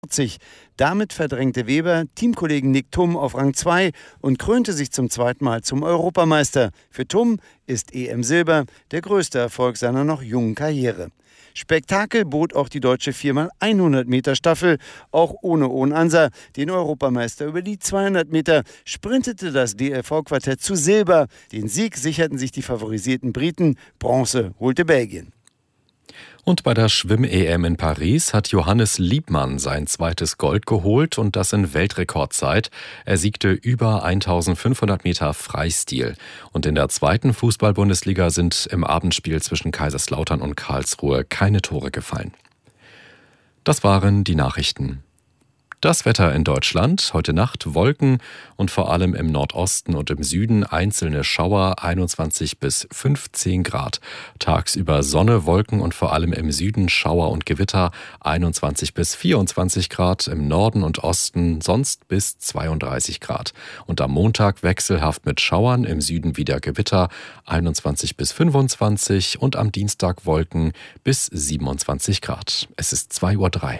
1,40. Damit verdrängte Weber Teamkollegen Nick Thum auf Rang 2 und krönte sich zum zweiten Mal zum Europameister. Für Thum ist EM-Silber der größte Erfolg seiner noch jungen Karriere. Spektakel bot auch die deutsche 4x100 Meter Staffel, auch ohne Owen Ansa, den Europameister. Über die 200 Meter sprintete das DLV-Quartett zu Silber. Den Sieg sicherten sich die favorisierten Briten, Bronze holte Belgien. Und bei der Schwimm-EM in Paris hat Johannes Liebmann sein zweites Gold geholt und das in Weltrekordzeit. Er siegte über 1500 Meter Freistil. Und in der zweiten Fußball-Bundesliga sind im Abendspiel zwischen Kaiserslautern und Karlsruhe keine Tore gefallen. Das waren die Nachrichten. Das Wetter in Deutschland: heute Nacht Wolken und vor allem im Nordosten und im Süden einzelne Schauer, 21 bis 15 Grad. Tagsüber Sonne, Wolken und vor allem im Süden Schauer und Gewitter, 21 bis 24 Grad. Im Norden und Osten sonst bis 32 Grad. Und am Montag wechselhaft mit Schauern, im Süden wieder Gewitter, 21 bis 25 und am Dienstag Wolken bis 27 Grad. Es ist 2:03 Uhr.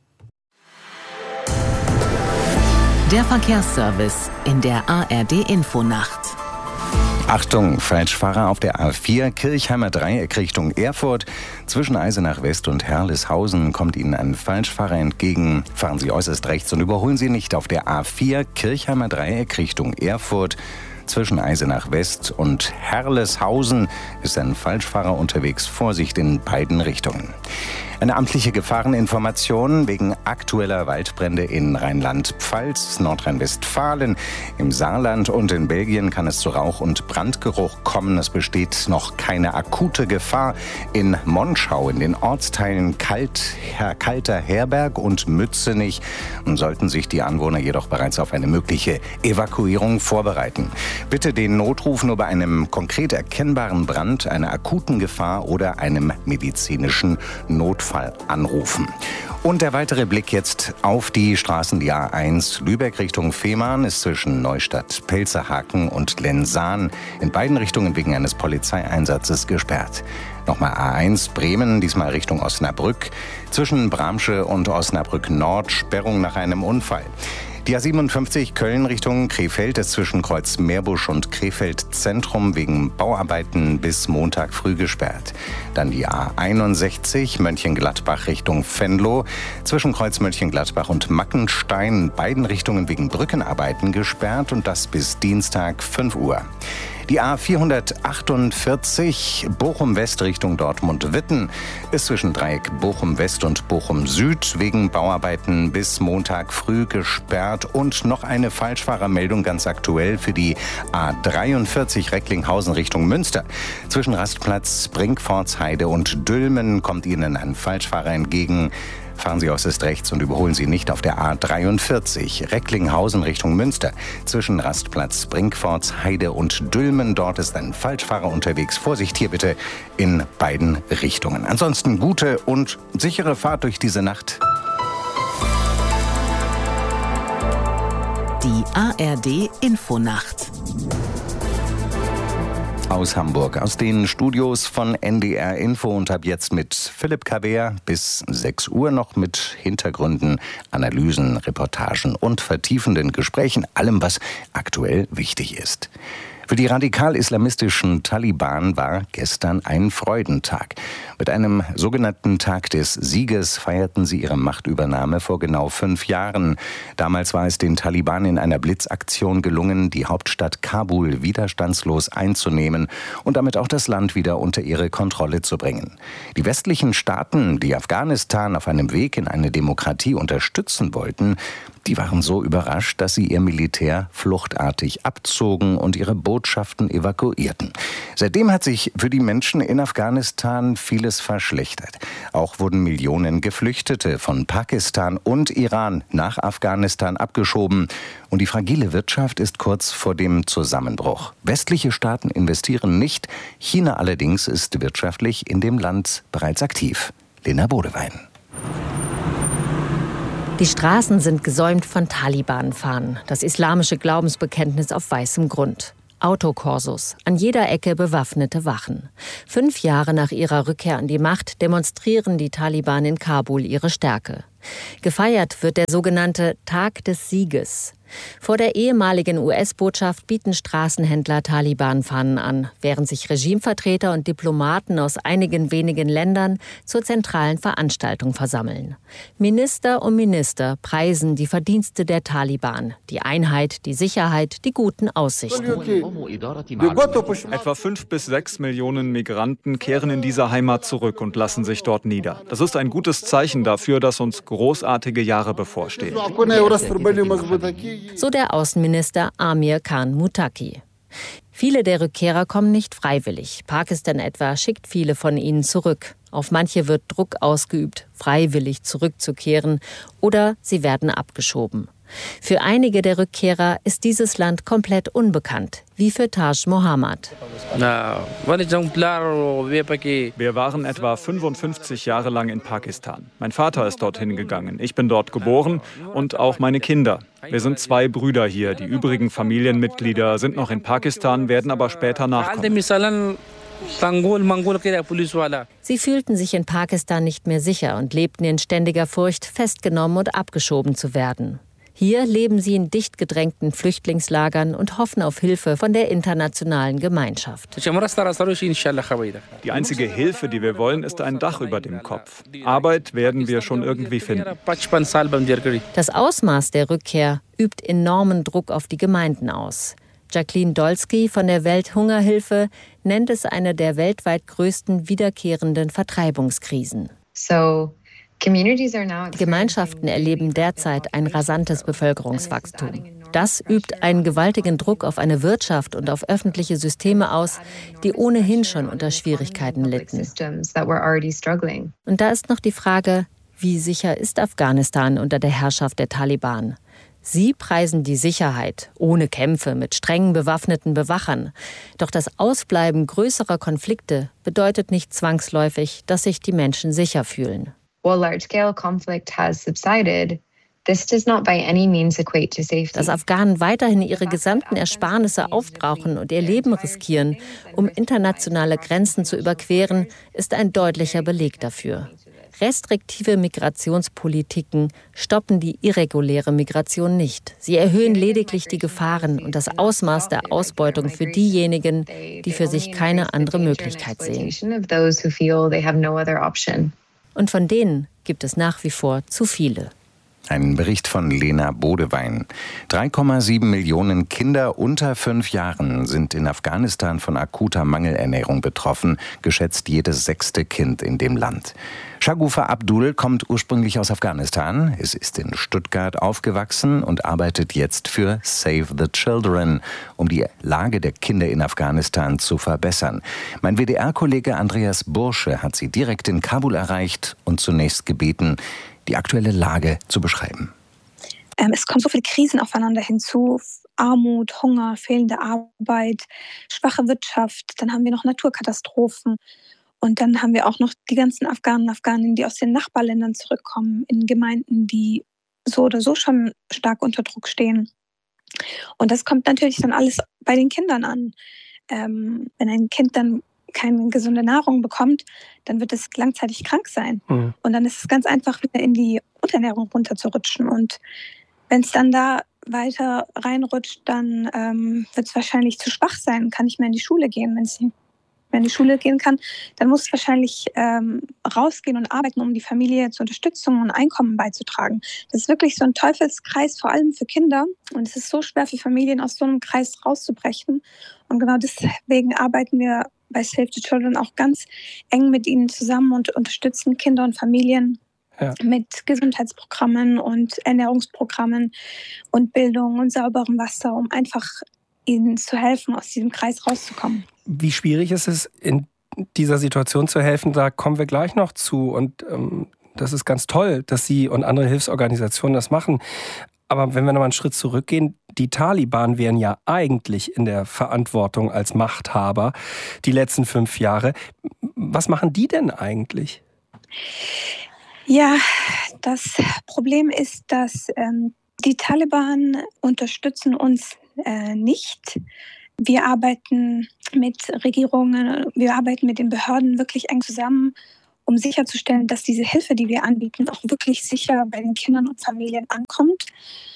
Der Verkehrsservice in der ARD-Infonacht. Achtung, Falschfahrer auf der A4, Kirchheimer Dreieck Richtung Erfurt. Zwischen Eisenach West und Herleshausen kommt Ihnen ein Falschfahrer entgegen. Fahren Sie äußerst rechts und überholen Sie nicht auf der A4, Kirchheimer Dreieck Richtung Erfurt. Zwischen Eisenach West und Herleshausen ist ein Falschfahrer unterwegs. Vorsicht in beiden Richtungen. Eine amtliche Gefahreninformation wegen aktueller Waldbrände in Rheinland-Pfalz, Nordrhein-Westfalen, im Saarland und in Belgien kann es zu Rauch- und Brandgeruch kommen. Es besteht noch keine akute Gefahr. In Monschau, in den Ortsteilen Kalter Herberg und Mützenich, sollten sich die Anwohner jedoch bereits auf eine mögliche Evakuierung vorbereiten. Bitte den Notruf nur bei einem konkret erkennbaren Brand, einer akuten Gefahr oder einem medizinischen Notfall anrufen. Und der weitere Blick jetzt auf die Straßen. Die A1 Lübeck Richtung Fehmarn ist zwischen Neustadt, Pelzerhaken und Lensahn in beiden Richtungen wegen eines Polizeieinsatzes gesperrt. Nochmal A1 Bremen, diesmal Richtung Osnabrück. Zwischen Bramsche und Osnabrück Nord Sperrung nach einem Unfall. Die A57 Köln Richtung Krefeld ist zwischen Kreuz Meerbusch und Krefeld Zentrum wegen Bauarbeiten bis Montag früh gesperrt. Dann die A61 Mönchengladbach Richtung Venlo, zwischen Kreuz Mönchengladbach und Mackenstein in beiden Richtungen wegen Brückenarbeiten gesperrt und das bis Dienstag 5 Uhr. Die A448 Bochum-West Richtung Dortmund-Witten ist zwischen Dreieck Bochum-West und Bochum-Süd wegen Bauarbeiten bis Montag früh gesperrt. Und noch eine Falschfahrermeldung ganz aktuell für die A43 Recklinghausen Richtung Münster. Zwischen Rastplatz Brinkfordsheide und Dülmen kommt Ihnen ein Falschfahrer entgegen. Fahren Sie äußerst rechts und überholen Sie nicht auf der A43 Recklinghausen Richtung Münster. Zwischen Rastplatz Brinkfordsheide und Dülmen, dort ist ein Falschfahrer unterwegs. Vorsicht hier bitte in beiden Richtungen. Ansonsten gute und sichere Fahrt durch diese Nacht. Die ARD-Infonacht. Aus Hamburg, aus den Studios von NDR Info und ab jetzt mit Philipp Kaber bis 6 Uhr noch mit Hintergründen, Analysen, Reportagen und vertiefenden Gesprächen, allem, was aktuell wichtig ist. Für die radikal-islamistischen Taliban war gestern ein Freudentag. Mit einem sogenannten Tag des Sieges feierten sie ihre Machtübernahme vor genau 5 Jahren. Damals war es den Taliban in einer Blitzaktion gelungen, die Hauptstadt Kabul widerstandslos einzunehmen und damit auch das Land wieder unter ihre Kontrolle zu bringen. Die westlichen Staaten, die Afghanistan auf einem Weg in eine Demokratie unterstützen wollten, die waren so überrascht, dass sie ihr Militär fluchtartig abzogen und ihre Botschaften evakuierten. Seitdem hat sich für die Menschen in Afghanistan vieles verschlechtert. Auch wurden Millionen Geflüchtete von Pakistan und Iran nach Afghanistan abgeschoben. Und die fragile Wirtschaft ist kurz vor dem Zusammenbruch. Westliche Staaten investieren nicht. China allerdings ist wirtschaftlich in dem Land bereits aktiv. Lena Bodewein. Die Straßen sind gesäumt von Taliban-Fahnen, das islamische Glaubensbekenntnis auf weißem Grund. Autokorsos, an jeder Ecke bewaffnete Wachen. 5 Jahre nach ihrer Rückkehr an die Macht demonstrieren die Taliban in Kabul ihre Stärke. Gefeiert wird der sogenannte Tag des Sieges. Vor der ehemaligen US-Botschaft bieten Straßenhändler Taliban-Fahnen an, während sich Regimevertreter und Diplomaten aus einigen wenigen Ländern zur zentralen Veranstaltung versammeln. Minister um Minister preisen die Verdienste der Taliban, die Einheit, die Sicherheit, die guten Aussichten. Etwa 5 bis 6 Millionen Migranten kehren in diese Heimat zurück und lassen sich dort nieder. Das ist ein gutes Zeichen dafür, dass uns großartige Jahre bevorstehen. So der Außenminister Amir Khan Muttaqi. Viele der Rückkehrer kommen nicht freiwillig. Pakistan etwa schickt viele von ihnen zurück. Auf manche wird Druck ausgeübt, freiwillig zurückzukehren, oder sie werden abgeschoben. Für einige der Rückkehrer ist dieses Land komplett unbekannt, wie für Taj Mohammad. Wir waren etwa 55 Jahre lang in Pakistan. Mein Vater ist dorthin gegangen. Ich bin dort geboren und auch meine Kinder. Wir sind 2 Brüder hier. Die übrigen Familienmitglieder sind noch in Pakistan, werden aber später nachkommen. Sie fühlten sich in Pakistan nicht mehr sicher und lebten in ständiger Furcht, festgenommen und abgeschoben zu werden. Hier leben sie in dicht gedrängten Flüchtlingslagern und hoffen auf Hilfe von der internationalen Gemeinschaft. Die einzige Hilfe, die wir wollen, ist ein Dach über dem Kopf. Arbeit werden wir schon irgendwie finden. Das Ausmaß der Rückkehr übt enormen Druck auf die Gemeinden aus. Jacqueline Dolsky von der Welthungerhilfe nennt es eine der weltweit größten wiederkehrenden Vertreibungskrisen. Die Gemeinschaften erleben derzeit ein rasantes Bevölkerungswachstum. Das übt einen gewaltigen Druck auf eine Wirtschaft und auf öffentliche Systeme aus, die ohnehin schon unter Schwierigkeiten litten. Und da ist noch die Frage, wie sicher ist Afghanistan unter der Herrschaft der Taliban? Sie preisen die Sicherheit, ohne Kämpfe, mit streng bewaffneten Bewachern. Doch das Ausbleiben größerer Konflikte bedeutet nicht zwangsläufig, dass sich die Menschen sicher fühlen. Dass Afghanen weiterhin ihre gesamten Ersparnisse aufbrauchen und ihr Leben riskieren, um internationale Grenzen zu überqueren, ist ein deutlicher Beleg dafür. Restriktive Migrationspolitiken stoppen die irreguläre Migration nicht. Sie erhöhen lediglich die Gefahren und das Ausmaß der Ausbeutung für diejenigen, die für sich keine andere Möglichkeit sehen. Und von denen gibt es nach wie vor zu viele. Ein Bericht von Lena Bodewein. 3,7 Millionen Kinder unter 5 Jahren sind in Afghanistan von akuter Mangelernährung betroffen, geschätzt jedes 6. Kind in dem Land. Shagufa Abdul kommt ursprünglich aus Afghanistan. Es ist in Stuttgart aufgewachsen und arbeitet jetzt für Save the Children, um die Lage der Kinder in Afghanistan zu verbessern. Mein WDR-Kollege Andreas Bursche hat sie direkt in Kabul erreicht und zunächst gebeten, die aktuelle Lage zu beschreiben. Es kommen so viele Krisen aufeinander hinzu. Armut, Hunger, fehlende Arbeit, schwache Wirtschaft. Dann haben wir noch Naturkatastrophen. Und dann haben wir auch noch die ganzen Afghanen und Afghaninnen, die aus den Nachbarländern zurückkommen, in Gemeinden, die so oder so schon stark unter Druck stehen. Und das kommt natürlich dann alles bei den Kindern an. Wenn ein Kind dann keine gesunde Nahrung bekommt, dann wird es langzeitig krank sein. Mhm. Und dann ist es ganz einfach, wieder in die Unterernährung runterzurutschen. Und wenn es dann da weiter reinrutscht, dann wird es wahrscheinlich zu schwach sein, kann nicht mehr in die Schule gehen. Wenn es in die Schule gehen kann, dann muss es wahrscheinlich rausgehen und arbeiten, um die Familie zur Unterstützung und Einkommen beizutragen. Das ist wirklich so ein Teufelskreis, vor allem für Kinder. Und es ist so schwer für Familien, aus so einem Kreis rauszubrechen. Und genau deswegen arbeiten wir bei Save the Children auch ganz eng mit ihnen zusammen und unterstützen Kinder und Familien mit Gesundheitsprogrammen und Ernährungsprogrammen und Bildung und sauberem Wasser, um einfach ihnen zu helfen, aus diesem Kreis rauszukommen. Wie schwierig ist es, in dieser Situation zu helfen, da kommen wir gleich noch zu. Und das ist ganz toll, dass Sie und andere Hilfsorganisationen das machen. Aber wenn wir noch mal einen Schritt zurückgehen, die Taliban wären ja eigentlich in der Verantwortung als Machthaber die letzten 5 Jahre. Was machen die denn eigentlich? Ja, das Problem ist, dass die Taliban unterstützen uns nicht. Wir arbeiten mit Regierungen, wir arbeiten mit den Behörden wirklich eng zusammen, um sicherzustellen, dass diese Hilfe, die wir anbieten, auch wirklich sicher bei den Kindern und Familien ankommt.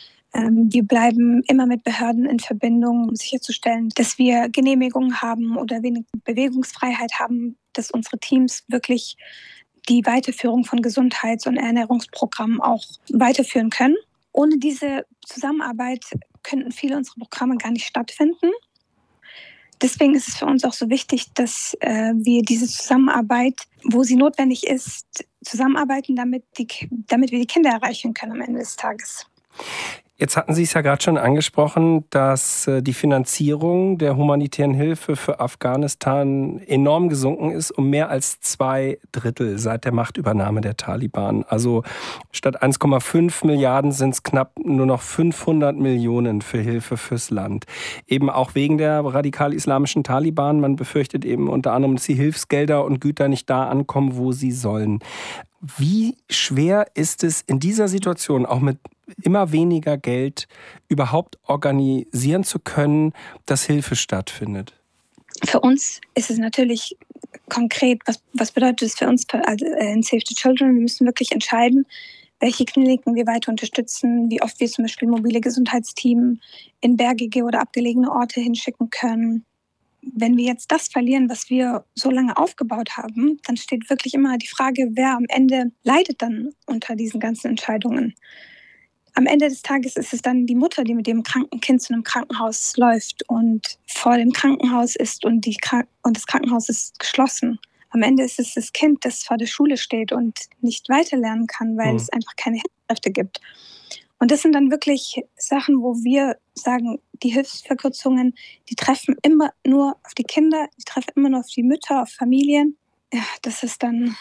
Wir bleiben immer mit Behörden in Verbindung, um sicherzustellen, dass wir Genehmigungen haben oder wenig Bewegungsfreiheit haben, dass unsere Teams wirklich die Weiterführung von Gesundheits- und Ernährungsprogrammen auch weiterführen können. Ohne diese Zusammenarbeit könnten viele unserer Programme gar nicht stattfinden. Deswegen ist es für uns auch so wichtig, dass wir diese Zusammenarbeit, wo sie notwendig ist, zusammenarbeiten, damit wir die Kinder erreichen können am Ende des Tages. Jetzt hatten Sie es ja gerade schon angesprochen, dass die Finanzierung der humanitären Hilfe für Afghanistan enorm gesunken ist, um mehr als 2/3 seit der Machtübernahme der Taliban. Also statt 1,5 Milliarden sind es knapp nur noch 500 Millionen für Hilfe fürs Land. Eben auch wegen der radikal-islamischen Taliban. Man befürchtet eben unter anderem, dass die Hilfsgelder und Güter nicht da ankommen, wo sie sollen. Wie schwer ist es in dieser Situation, auch mit immer weniger Geld, überhaupt organisieren zu können, dass Hilfe stattfindet? Für uns ist es natürlich konkret, was bedeutet es für uns in Save the Children? Wir müssen wirklich entscheiden, welche Kliniken wir weiter unterstützen, wie oft wir zum Beispiel mobile Gesundheitsteams in bergige oder abgelegene Orte hinschicken können. Wenn wir jetzt das verlieren, was wir so lange aufgebaut haben, dann steht wirklich immer die Frage, wer am Ende leidet dann unter diesen ganzen Entscheidungen. Am Ende des Tages ist es dann die Mutter, die mit dem kranken Kind zu einem Krankenhaus läuft und vor dem Krankenhaus ist und das Krankenhaus ist geschlossen. Am Ende ist es das Kind, das vor der Schule steht und nicht weiterlernen kann, weil es einfach keine Hilfskräfte gibt. Und das sind dann wirklich Sachen, wo wir sagen, die Hilfsverkürzungen, die treffen immer nur auf die Kinder, die treffen immer nur auf die Mütter, auf Familien. Ja, das ist dann,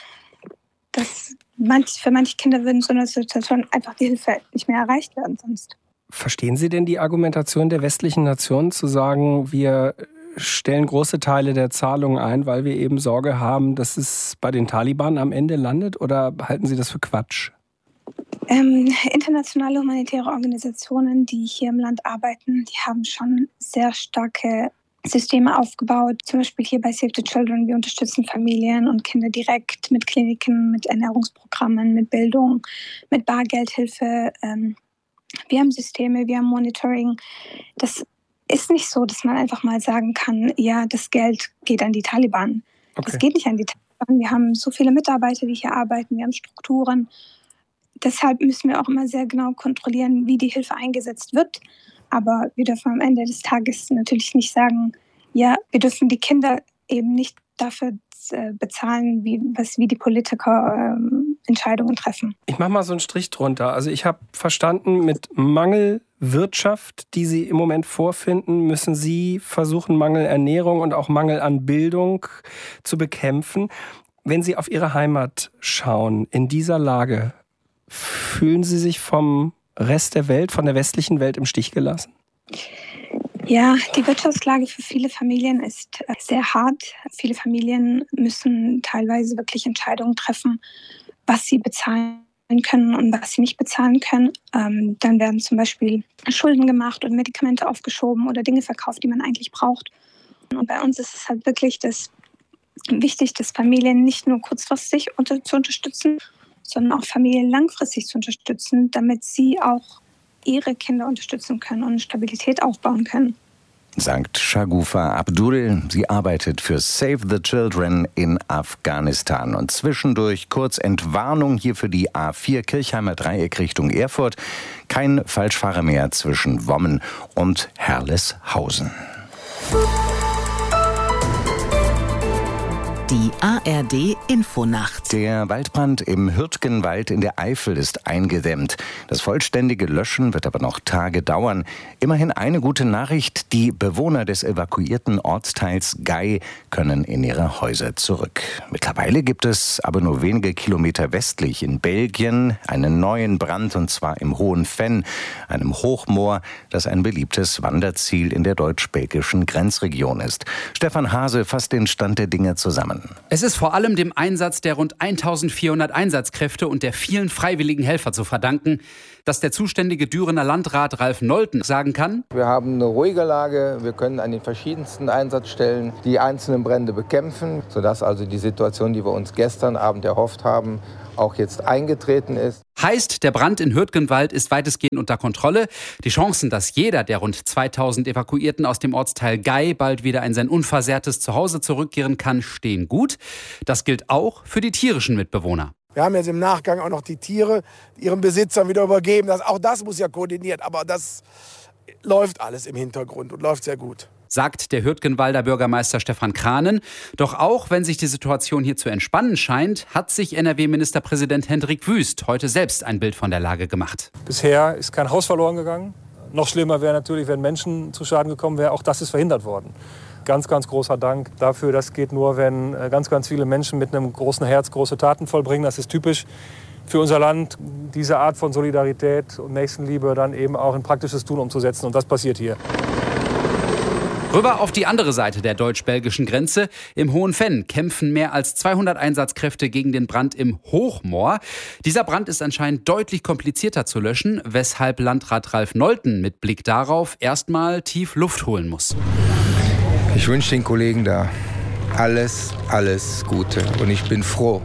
für manche Kinder würden in so einer Situation einfach die Hilfe nicht mehr erreicht werden sonst. Verstehen Sie denn die Argumentation der westlichen Nationen zu sagen, wir stellen große Teile der Zahlungen ein, weil wir eben Sorge haben, dass es bei den Taliban am Ende landet? Oder halten Sie das für Quatsch? Internationale humanitäre Organisationen, die hier im Land arbeiten, die haben schon sehr starke Systeme aufgebaut. Zum Beispiel hier bei Save the Children. Wir unterstützen Familien und Kinder direkt mit Kliniken, mit Ernährungsprogrammen, mit Bildung, mit Bargeldhilfe. Wir haben Systeme, wir haben Monitoring. Das ist nicht so, dass man einfach mal sagen kann, ja, das Geld geht an die Taliban. Okay. Das geht nicht an die Taliban. Wir haben so viele Mitarbeiter, die hier arbeiten. Wir haben Strukturen. Deshalb müssen wir auch immer sehr genau kontrollieren, wie die Hilfe eingesetzt wird. Aber wir dürfen am Ende des Tages natürlich nicht sagen, ja, wir dürfen die Kinder eben nicht dafür bezahlen, wie die Politiker Entscheidungen treffen. Ich mache mal so einen Strich drunter. Also ich habe verstanden, mit Mangelwirtschaft, die Sie im Moment vorfinden, müssen Sie versuchen, Mangelernährung und auch Mangel an Bildung zu bekämpfen. Wenn Sie auf Ihre Heimat schauen, in dieser Lage, fühlen Sie sich vom Rest der Welt, von der westlichen Welt im Stich gelassen? Ja, die Wirtschaftslage für viele Familien ist sehr hart. Viele Familien müssen teilweise wirklich Entscheidungen treffen, was sie bezahlen können und was sie nicht bezahlen können. Dann werden zum Beispiel Schulden gemacht und Medikamente aufgeschoben oder Dinge verkauft, die man eigentlich braucht. Und bei uns ist es halt wirklich wichtig, dass Familien nicht nur kurzfristig zu unterstützen, sondern auch Familien langfristig zu unterstützen, damit sie auch ihre Kinder unterstützen können und Stabilität aufbauen können. Sagt Shagufa Abdul. Sie arbeitet für Save the Children in Afghanistan. Und zwischendurch kurz Entwarnung hier für die A4 Kirchheimer Dreieck Richtung Erfurt. Kein Falschfahrer mehr zwischen Wommen und Herleshausen. Die ARD-Infonacht. Der Waldbrand im Hürtgenwald in der Eifel ist eingedämmt. Das vollständige Löschen wird aber noch Tage dauern. Immerhin eine gute Nachricht: Die Bewohner des evakuierten Ortsteils Gey können in ihre Häuser zurück. Mittlerweile gibt es aber nur wenige Kilometer westlich in Belgien einen neuen Brand, und zwar im Hohen Venn, einem Hochmoor, das ein beliebtes Wanderziel in der deutsch-belgischen Grenzregion ist. Stefan Hase fasst den Stand der Dinge zusammen. Es ist vor allem dem Einsatz der rund 1400 Einsatzkräfte und der vielen freiwilligen Helfer zu verdanken, dass der zuständige Dürener Landrat Ralf Nolten sagen kann: Wir haben eine ruhige Lage, wir können an den verschiedensten Einsatzstellen die einzelnen Brände bekämpfen, sodass also die Situation, die wir uns gestern Abend erhofft haben, auch jetzt eingetreten ist. Heißt, der Brand in Hürtgenwald ist weitestgehend unter Kontrolle. Die Chancen, dass jeder der rund 2000 Evakuierten aus dem Ortsteil Gay bald wieder in sein unversehrtes Zuhause zurückkehren kann, stehen gut. Das gilt auch für die tierischen Mitbewohner. Wir haben jetzt im Nachgang auch noch die Tiere ihren Besitzern wieder übergeben. Auch das muss ja koordiniert, aber das läuft alles im Hintergrund und läuft sehr gut, sagt der Hürtgenwalder Bürgermeister Stefan Kranen. Doch auch wenn sich die Situation hier zu entspannen scheint, hat sich NRW-Ministerpräsident Hendrik Wüst heute selbst ein Bild von der Lage gemacht. Bisher ist kein Haus verloren gegangen. Noch schlimmer wäre natürlich, wenn Menschen zu Schaden gekommen wären. Auch das ist verhindert worden. Ganz, ganz großer Dank dafür. Das geht nur, wenn ganz, ganz viele Menschen mit einem großen Herz große Taten vollbringen. Das ist typisch für unser Land, diese Art von Solidarität und Nächstenliebe dann eben auch in praktisches Tun umzusetzen. Und das passiert hier. Rüber auf die andere Seite der deutsch-belgischen Grenze. Im Hohenfenn kämpfen mehr als 200 Einsatzkräfte gegen den Brand im Hochmoor. Dieser Brand ist anscheinend deutlich komplizierter zu löschen, weshalb Landrat Ralf Nolten mit Blick darauf erstmal tief Luft holen muss. Ich wünsche den Kollegen da alles Gute. Und ich bin froh,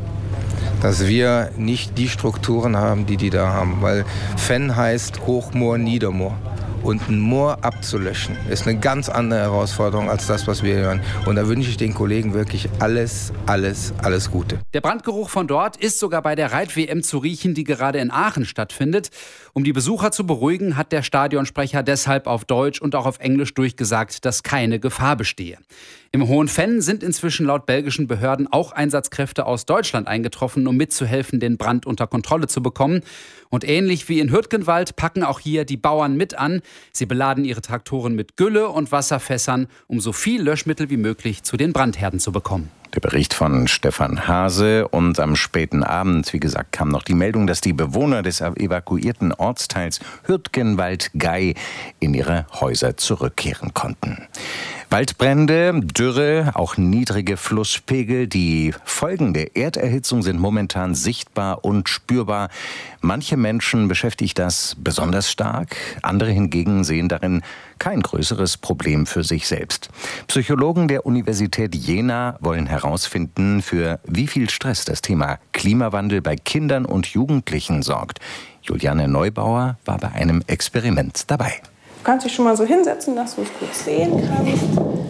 dass wir nicht die Strukturen haben, die da haben. Weil Fenn heißt Hochmoor, Niedermoor. Und ein Moor abzulöschen, ist eine ganz andere Herausforderung als das, was wir hören. Und da wünsche ich den Kollegen wirklich alles Gute. Der Brandgeruch von dort ist sogar bei der Reit-WM zu riechen, die gerade in Aachen stattfindet. Um die Besucher zu beruhigen, hat der Stadionsprecher deshalb auf Deutsch und auch auf Englisch durchgesagt, dass keine Gefahr bestehe. Im Hohenfenn sind inzwischen laut belgischen Behörden auch Einsatzkräfte aus Deutschland eingetroffen, um mitzuhelfen, den Brand unter Kontrolle zu bekommen. Und ähnlich wie in Hürtgenwald packen auch hier die Bauern mit an. Sie beladen ihre Traktoren mit Gülle und Wasserfässern, um so viel Löschmittel wie möglich zu den Brandherden zu bekommen. Der Bericht von Stefan Hase. Und am späten Abend, wie gesagt, kam noch die Meldung, dass die Bewohner des evakuierten Ortsteils Hürtgenwald-Gay in ihre Häuser zurückkehren konnten. Waldbrände, Dürre, auch niedrige Flusspegel. Die Folgen der Erderhitzung sind momentan sichtbar und spürbar. Manche Menschen beschäftigt das besonders stark. Andere hingegen sehen darin kein größeres Problem für sich selbst. Psychologen der Universität Jena wollen herausfinden, für wie viel Stress das Thema Klimawandel bei Kindern und Jugendlichen sorgt. Juliane Neubauer war bei einem Experiment dabei. Du kannst dich schon mal so hinsetzen, dass du es gut sehen kannst.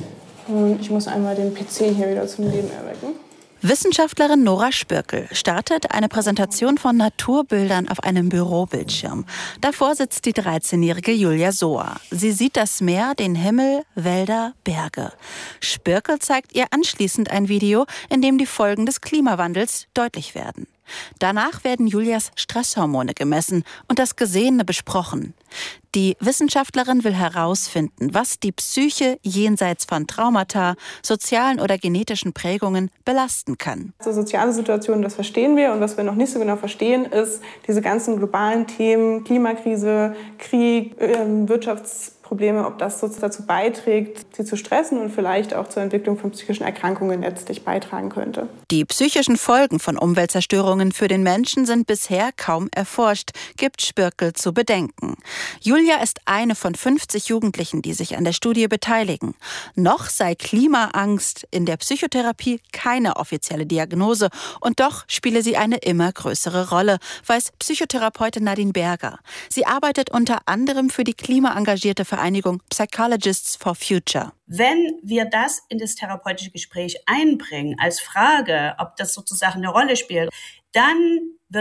Und ich muss einmal den PC hier wieder zum Leben erwecken. Wissenschaftlerin Nora Spürkel startet eine Präsentation von Naturbildern auf einem Bürobildschirm. Davor sitzt die 13-jährige Julia Soa. Sie sieht das Meer, den Himmel, Wälder, Berge. Spürkel zeigt ihr anschließend ein Video, in dem die Folgen des Klimawandels deutlich werden. Danach werden Julias Stresshormone gemessen und das Gesehene besprochen. Die Wissenschaftlerin will herausfinden, was die Psyche jenseits von Traumata, sozialen oder genetischen Prägungen belasten kann. Also soziale Situationen, das verstehen wir. Und was wir noch nicht so genau verstehen, ist diese ganzen globalen Themen, Klimakrise, Krieg, Wirtschaftsprobleme, ob das dazu beiträgt, sie zu stressen und vielleicht auch zur Entwicklung von psychischen Erkrankungen letztlich beitragen könnte. Die psychischen Folgen von Umweltzerstörungen für den Menschen sind bisher kaum erforscht, gibt Spürkel zu bedenken. Julia ist eine von 50 Jugendlichen, die sich an der Studie beteiligen. Noch sei Klimaangst in der Psychotherapie keine offizielle Diagnose und doch spiele sie eine immer größere Rolle, weiß Psychotherapeutin Nadine Berger. Sie arbeitet unter anderem für die klimaengagierte Vereinigung Psychologists for Future. Wenn wir das in das therapeutische Gespräch einbringen, als Frage, ob das sozusagen eine Rolle spielt, dann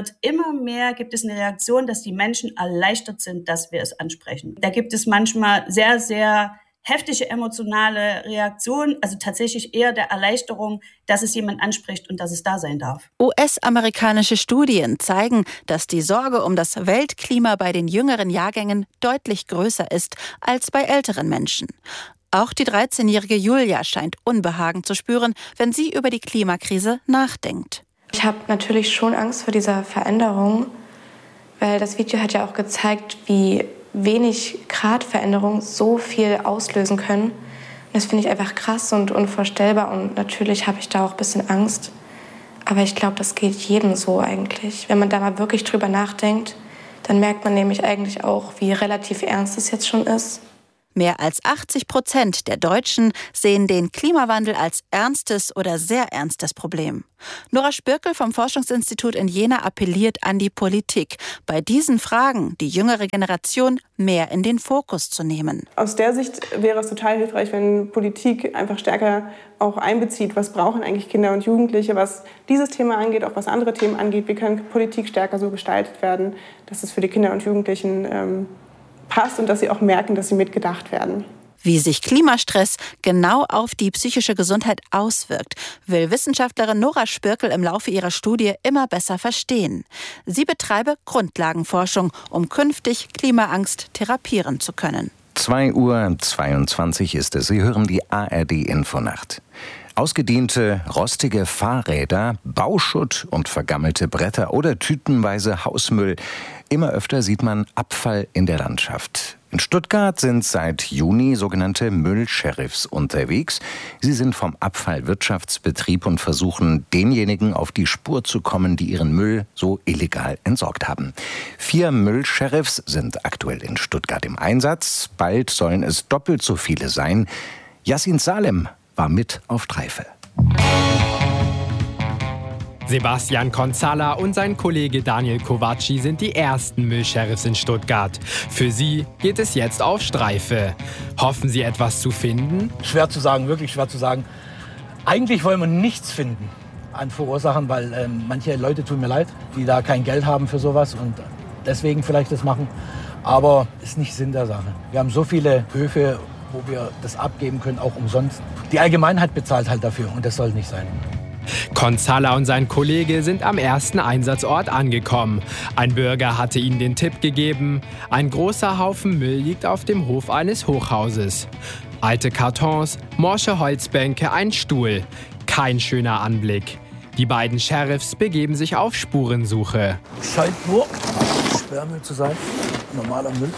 gibt es eine Reaktion, dass die Menschen erleichtert sind, dass wir es ansprechen. Da gibt es manchmal sehr, sehr heftige emotionale Reaktionen, also tatsächlich eher der Erleichterung, dass es jemand anspricht und dass es da sein darf. US-amerikanische Studien zeigen, dass die Sorge um das Weltklima bei den jüngeren Jahrgängen deutlich größer ist als bei älteren Menschen. Auch die 13-jährige Julia scheint Unbehagen zu spüren, wenn sie über die Klimakrise nachdenkt. Ich habe natürlich schon Angst vor dieser Veränderung, weil das Video hat ja auch gezeigt, wie wenig Grad Veränderungen so viel auslösen können. Und das finde ich einfach krass und unvorstellbar und natürlich habe ich da auch ein bisschen Angst. Aber ich glaube, das geht jedem so eigentlich. Wenn man da mal wirklich drüber nachdenkt, Dann merkt man nämlich eigentlich auch, wie relativ ernst es jetzt schon ist. Mehr als 80% der Deutschen sehen den Klimawandel als ernstes oder sehr ernstes Problem. Nora Spürkel vom Forschungsinstitut in Jena appelliert an die Politik, bei diesen Fragen die jüngere Generation mehr in den Fokus zu nehmen. Aus der Sicht wäre es total hilfreich, wenn Politik einfach stärker auch einbezieht, was brauchen eigentlich Kinder und Jugendliche, was dieses Thema angeht, auch was andere Themen angeht. Wie kann Politik stärker so gestaltet werden, dass es für die Kinder und Jugendlichen passt und dass sie auch merken, dass sie mitgedacht werden. Wie sich Klimastress genau auf die psychische Gesundheit auswirkt, will Wissenschaftlerin Nora Spürkel im Laufe ihrer Studie immer besser verstehen. Sie betreibe Grundlagenforschung, um künftig Klimaangst therapieren zu können. 2:22 Uhr ist es. Sie hören die ARD-Infonacht. Ausgediente, rostige Fahrräder, Bauschutt und vergammelte Bretter oder tütenweise Hausmüll. Immer öfter sieht man Abfall in der Landschaft. In Stuttgart sind seit Juni sogenannte Müll-Sheriffs unterwegs. Sie sind vom Abfallwirtschaftsbetrieb und versuchen, denjenigen auf die Spur zu kommen, die ihren Müll so illegal entsorgt haben. 4 Müll-Sheriffs sind aktuell in Stuttgart im Einsatz. Bald sollen es doppelt so viele sein. Yassin Salem war mit auf Streife. Sebastian Konzala und sein Kollege Daniel Kovaci sind die ersten Müll-Sheriffs in Stuttgart. Für sie geht es jetzt auf Streife. Hoffen sie, etwas zu finden? Schwer zu sagen, wirklich schwer zu sagen. Eigentlich wollen wir nichts finden an Verursachern, weil manche Leute tun mir leid, die da kein Geld haben für sowas und deswegen vielleicht das machen. Aber ist nicht Sinn der Sache. Wir haben so viele Höfe, wo wir das abgeben können, auch umsonst. Die Allgemeinheit bezahlt halt dafür und das soll nicht sein. Konzala und sein Kollege sind am ersten Einsatzort angekommen. Ein Bürger hatte ihnen den Tipp gegeben, ein großer Haufen Müll liegt auf dem Hof eines Hochhauses. Alte Kartons, morsche Holzbänke, ein Stuhl. Kein schöner Anblick. Die beiden Sheriffs begeben sich auf Spurensuche. Scheint nur Sperrmüll zu sein, normaler Müll.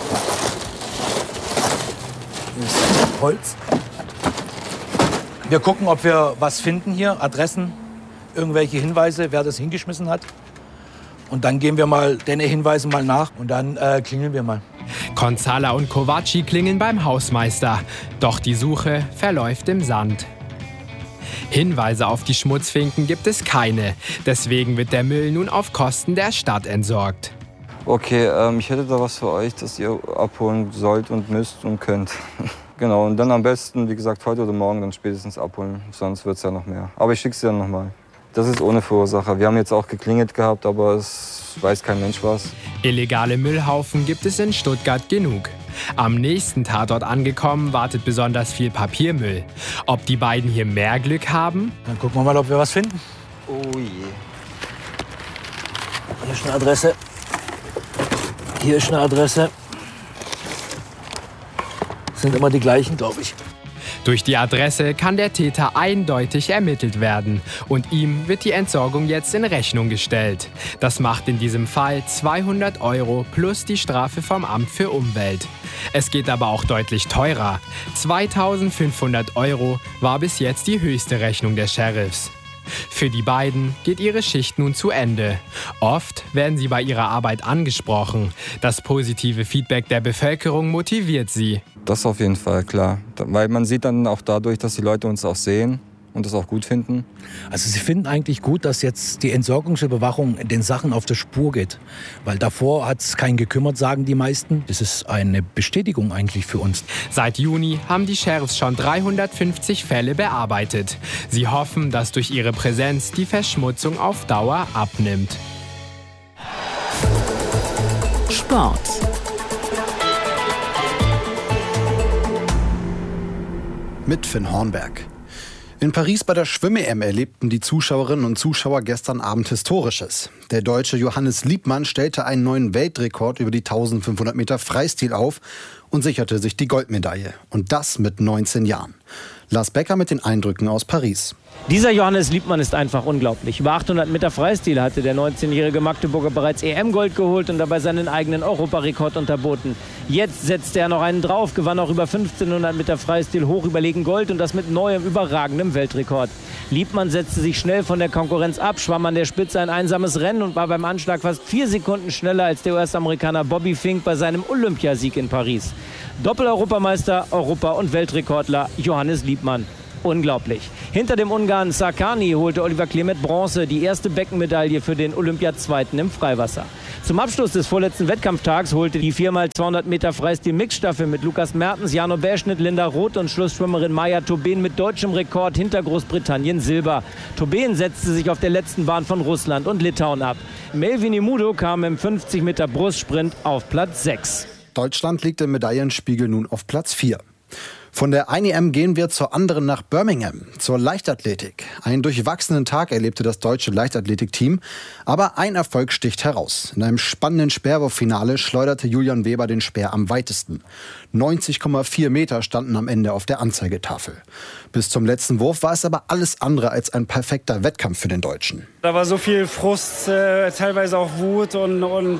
Hier ist Holz. Wir gucken, ob wir was finden hier, Adressen, irgendwelche Hinweise, wer das hingeschmissen hat. Und dann gehen wir mal den Hinweisen mal nach und dann klingeln wir mal. Konzala und Kovaci klingeln beim Hausmeister. Doch die Suche verläuft im Sand. Hinweise auf die Schmutzfinken gibt es keine. Deswegen wird der Müll nun auf Kosten der Stadt entsorgt. Okay, ich hätte da was für euch, das ihr abholen sollt und müsst und könnt. Genau, und dann am besten, wie gesagt, heute oder morgen dann spätestens abholen. Sonst wird es ja noch mehr. Aber ich schicke es dir dann nochmal. Das ist ohne Verursacher. Wir haben jetzt auch geklingelt gehabt, aber es weiß kein Mensch was. Illegale Müllhaufen gibt es in Stuttgart genug. Am nächsten Tatort angekommen wartet besonders viel Papiermüll. Ob die beiden hier mehr Glück haben? Dann gucken wir mal, ob wir was finden. Oh je. Hier ist eine Adresse. Hier ist eine Adresse. Sind immer die gleichen, glaube ich. Durch die Adresse kann der Täter eindeutig ermittelt werden. Und ihm wird die Entsorgung jetzt in Rechnung gestellt. Das macht in diesem Fall 200 € plus die Strafe vom Amt für Umwelt. Es geht aber auch deutlich teurer. 2.500 € war bis jetzt die höchste Rechnung der Sheriffs. Für die beiden geht ihre Schicht nun zu Ende. Oft werden sie bei ihrer Arbeit angesprochen. Das positive Feedback der Bevölkerung motiviert sie. Das auf jeden Fall, klar. Weil man sieht dann auch dadurch, dass die Leute uns auch sehen und das auch gut finden. Also sie finden eigentlich gut, dass jetzt die Entsorgungsüberwachung den Sachen auf der Spur geht. Weil davor hat es keinen gekümmert, sagen die meisten. Das ist eine Bestätigung eigentlich für uns. Seit Juni haben die Sheriffs schon 350 Fälle bearbeitet. Sie hoffen, dass durch ihre Präsenz die Verschmutzung auf Dauer abnimmt. Sport. Mit Finn Hornberg. In Paris bei der Schwimm-EM erlebten die Zuschauerinnen und Zuschauer gestern Abend Historisches. Der Deutsche Johannes Liebmann stellte einen neuen Weltrekord über die 1500 Meter Freistil auf und sicherte sich die Goldmedaille. Und das mit 19 Jahren. Lars Becker mit den Eindrücken aus Paris. Dieser Johannes Liebmann ist einfach unglaublich. Über 800 Meter Freistil hatte der 19-jährige Magdeburger bereits EM-Gold geholt und dabei seinen eigenen Europarekord unterboten. Jetzt setzte er noch einen drauf, gewann auch über 1500 Meter Freistil hoch überlegen Gold und das mit neuem, überragendem Weltrekord. Liebmann setzte sich schnell von der Konkurrenz ab, schwamm an der Spitze ein einsames Rennen und war beim Anschlag fast 4 Sekunden schneller als der US-Amerikaner Bobby Fink bei seinem Olympiasieg in Paris. Doppel-Europameister, Europa- und Weltrekordler Johannes Liebmann. Unglaublich. Hinter dem Ungarn Sarkany holte Oliver Klemet Bronze, die erste Beckenmedaille für den Olympiazweiten im Freiwasser. Zum Abschluss des vorletzten Wettkampftags holte die 4x200 Meter Freistil-Mixstaffel mit Lukas Mertens, Jano Bärschnitt, Linda Roth und Schlussschwimmerin Maja Tobeen mit deutschem Rekord hinter Großbritannien Silber. Tobeen setzte sich auf der letzten Bahn von Russland und Litauen ab. Melvin Imudo kam im 50 Meter Brustsprint auf Platz 6. Deutschland liegt im Medaillenspiegel nun auf Platz 4. Von der einen EM gehen wir zur anderen nach Birmingham, zur Leichtathletik. Einen durchwachsenen Tag erlebte das deutsche Leichtathletikteam, aber ein Erfolg sticht heraus. In einem spannenden Speerwurffinale schleuderte Julian Weber den Speer am weitesten. 90,4 Meter standen am Ende auf der Anzeigetafel. Bis zum letzten Wurf war es aber alles andere als ein perfekter Wettkampf für den Deutschen. Da war so viel Frust, teilweise auch Wut und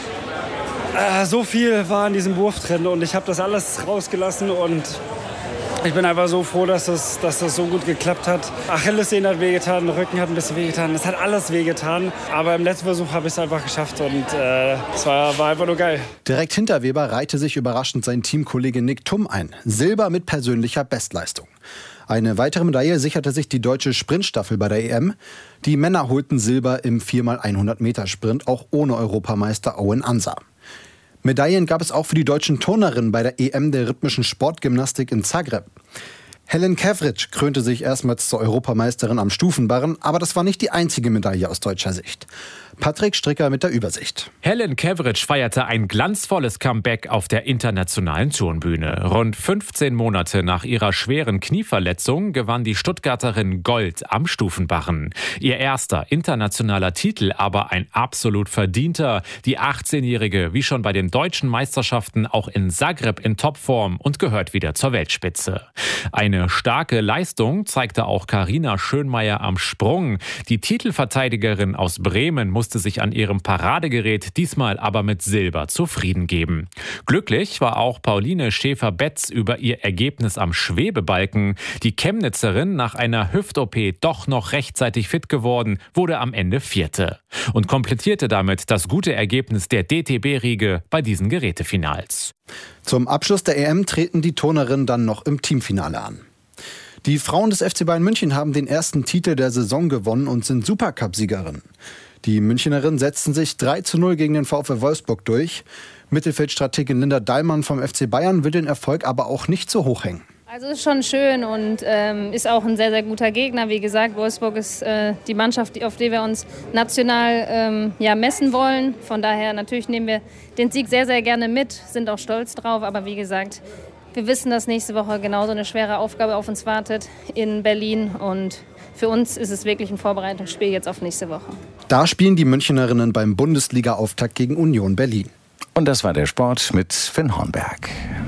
so viel war in diesem Wurf drin und ich habe das alles rausgelassen und ich bin einfach so froh, dass das so gut geklappt hat. Achillessehne hat wehgetan, Rücken hat ein bisschen wehgetan, es hat alles wehgetan, aber im letzten Versuch habe ich es einfach geschafft und es war einfach nur geil. Direkt hinter Weber reihte sich überraschend sein Teamkollege Nick Thum ein. Silber mit persönlicher Bestleistung. Eine weitere Medaille sicherte sich die deutsche Sprintstaffel bei der EM. Die Männer holten Silber im 4x100 Meter Sprint, auch ohne Europameister Owen Ansa. Medaillen gab es auch für die deutschen Turnerinnen bei der EM der rhythmischen Sportgymnastik in Zagreb. Helen Kevric krönte sich erstmals zur Europameisterin am Stufenbarren, aber das war nicht die einzige Medaille aus deutscher Sicht. Patrick Stricker mit der Übersicht. Helen Kevric feierte ein glanzvolles Comeback auf der internationalen Turnbühne. Rund 15 Monate nach ihrer schweren Knieverletzung gewann die Stuttgarterin Gold am Stufenbarren. Ihr erster internationaler Titel, aber ein absolut verdienter. Die 18-Jährige, wie schon bei den deutschen Meisterschaften, auch in Zagreb in Topform und gehört wieder zur Weltspitze. Eine starke Leistung zeigte auch Carina Schönmeier am Sprung. Die Titelverteidigerin aus Bremen musste sich an ihrem Paradegerät diesmal aber mit Silber zufrieden geben. Glücklich war auch Pauline Schäfer-Betz über ihr Ergebnis am Schwebebalken. Die Chemnitzerin, nach einer Hüft-OP doch noch rechtzeitig fit geworden, wurde am Ende Vierte und komplettierte damit das gute Ergebnis der DTB-Riege bei diesen Gerätefinals. Zum Abschluss der EM treten die Turnerinnen dann noch im Teamfinale an. Die Frauen des FC Bayern München haben den ersten Titel der Saison gewonnen und sind Supercup-Siegerinnen. Die Münchnerinnen setzten sich 3:0 gegen den VfL Wolfsburg durch. Mittelfeldstrategin Linda Dahlmann vom FC Bayern will den Erfolg aber auch nicht so hoch hängen. Also ist schon schön und ist auch ein sehr, sehr guter Gegner. Wie gesagt, Wolfsburg ist die Mannschaft, auf die wir uns national messen wollen. Von daher natürlich nehmen wir den Sieg sehr, sehr gerne mit, sind auch stolz drauf. Aber wie gesagt, wir wissen, dass nächste Woche genauso eine schwere Aufgabe auf uns wartet in Berlin. Und für uns ist es wirklich ein Vorbereitungsspiel jetzt auf nächste Woche. Da spielen die Münchnerinnen beim Bundesliga-Auftakt gegen Union Berlin. Und das war der Sport mit Finn Hornberg.